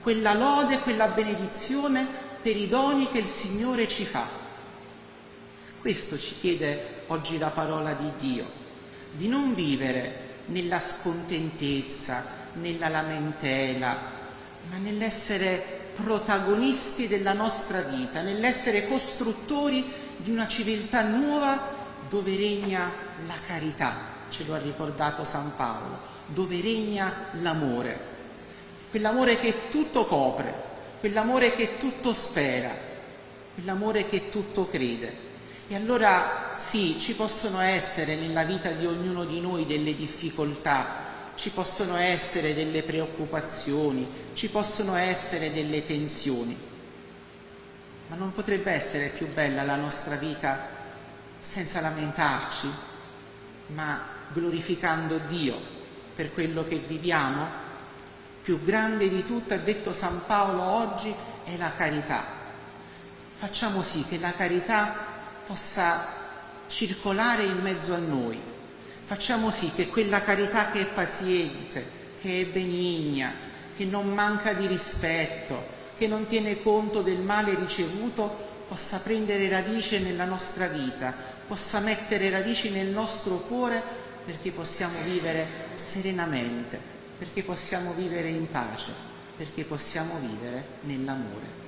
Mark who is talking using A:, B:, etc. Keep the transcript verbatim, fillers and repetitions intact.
A: quella lode, quella benedizione per i doni che il Signore ci fa. Questo ci chiede oggi la parola di Dio, di non vivere nella scontentezza, nella lamentela, ma nell'essere protagonisti della nostra vita, nell'essere costruttori di una civiltà nuova dove regna la carità, ce lo ha ricordato San Paolo, dove regna l'amore, quell'amore che tutto copre, quell'amore che tutto spera, quell'amore che tutto crede. E allora sì, ci possono essere nella vita di ognuno di noi delle difficoltà, ci possono essere delle preoccupazioni, ci possono essere delle tensioni, ma non potrebbe essere più bella la nostra vita senza lamentarci, ma glorificando Dio per quello che viviamo? Più grande di tutto, ha detto San Paolo oggi, è la carità. Facciamo sì che la carità possa circolare in mezzo a noi. Facciamo sì che quella carità che è paziente, che è benigna, che non manca di rispetto, che non tiene conto del male ricevuto, possa prendere radice nella nostra vita, possa mettere radici nel nostro cuore, perché possiamo vivere serenamente, perché possiamo vivere in pace, perché possiamo vivere nell'amore.